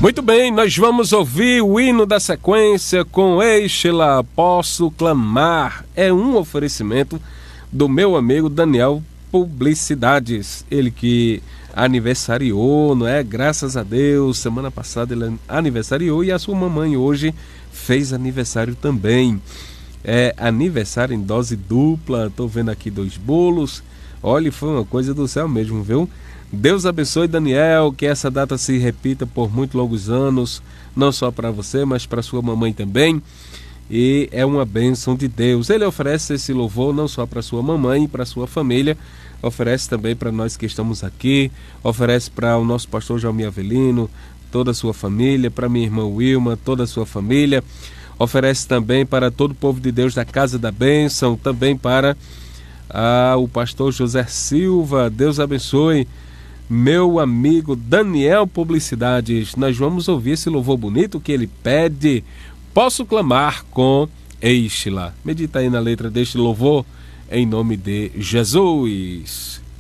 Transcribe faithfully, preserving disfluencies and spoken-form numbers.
Muito bem, nós vamos ouvir o hino da sequência com Eixla, Posso Clamar. É um oferecimento do meu amigo Daniel Publicidades, ele que aniversariou, não é? Graças a Deus, semana passada ele aniversariou e a sua mamãe hoje fez aniversário também. É aniversário em dose dupla, tô vendo aqui dois bolos. Olha, foi uma coisa do céu mesmo, viu? Deus abençoe Daniel, que essa data se repita por muitos longos anos, não só para você, mas para sua mamãe também. E é uma bênção de Deus. Ele oferece esse louvor não só para sua mamãe e para sua família, oferece também para nós que estamos aqui, oferece para o nosso pastor Jaime Avelino, toda a sua família, para minha irmã Wilma, toda a sua família. Oferece também para todo o povo de Deus da Casa da Bênção, também para ah, o pastor José Silva. Deus abençoe meu amigo Daniel Publicidades. Nós vamos ouvir esse louvor bonito que ele pede. Posso clamar com Eixla. Medita aí na letra deste louvor, em nome de Jesus.